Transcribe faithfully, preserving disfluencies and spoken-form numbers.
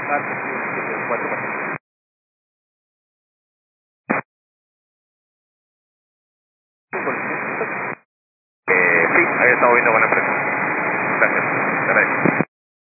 cuatro. Eh, sí, ahí estamos viendo buena presión. Gracias. Te agradezco.